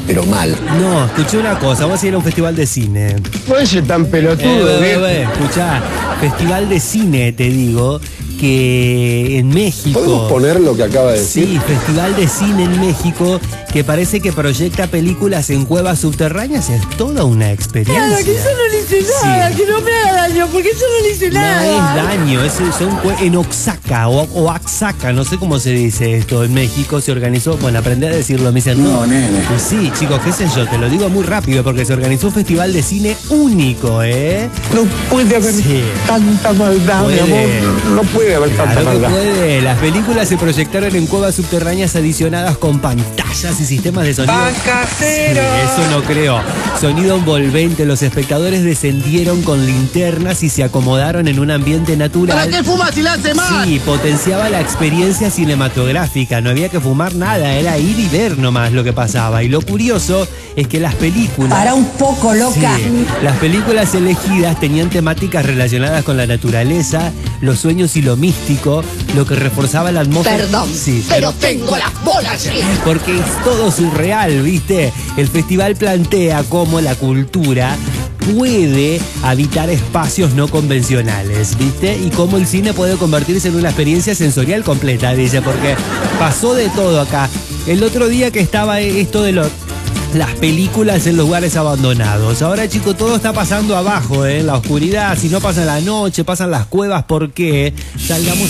pero mal. No, escuché una cosa, vamos a ir a un festival de cine. No es tan pelotudo, Escuchá, festival de cine, te digo, que en México... ¿Podemos poner lo que acaba de decir? Sí, festival de cine en México, que parece que proyecta películas en cuevas subterráneas, es toda una experiencia. Nada, que yo no le hice nada, que no me haga daño, porque yo no le hice nada. No es daño, en Oaxaca o Oaxaca, no sé cómo se dice esto, en México se organizó, bueno, aprendí a decirlo, me dicen, no, nene. Pues sí, chicos, qué sé yo, te lo digo muy rápido, porque se organizó un festival de cine único, ¿eh? No puede haber tanta maldad, mi amor. No puede haber tanta maldad. Puede. Las películas se proyectaron en cuevas subterráneas adicionadas con pantallas y sistemas de sonido. ¡Casero! Sí, eso no creo. Sonido envolvente. Los espectadores descendieron con linternas y se acomodaron en un ambiente natural. ¿Para qué fumas si la hace mal? Sí, potenciaba la experiencia cinematográfica. No había que fumar nada, era ir y ver nomás lo que pasaba. Y lo curioso es que las películas... Para un poco, loca. Sí, las películas elegidas tenían temáticas relacionadas con la naturaleza, los sueños y lo místico, lo que reforzaba la atmósfera. Perdón, sí, pero tengo las bolas. Porque es todo surreal, ¿viste? El festival plantea cómo la cultura puede habitar espacios no convencionales, ¿viste? Y cómo el cine puede convertirse en una experiencia sensorial completa, dice, porque pasó de todo acá. El otro día que estaba esto de las películas en lugares abandonados. Ahora, chicos, todo está pasando abajo, en la oscuridad. Si no pasa en la noche, pasan las cuevas. ¿Por qué? Salgamos